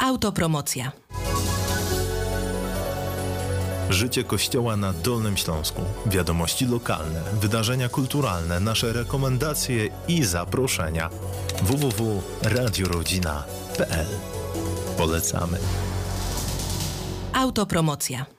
Autopromocja. Życie Kościoła na Dolnym Śląsku, wiadomości lokalne, wydarzenia kulturalne, nasze rekomendacje i zaproszenia. www.radiorodzina.pl. Polecamy. Autopromocja.